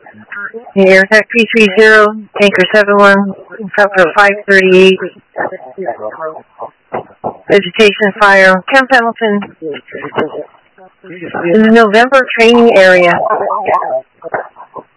Air Attack P30, Tanker 71, Copter 538. Vegetation fire, Camp Hamilton. November training area.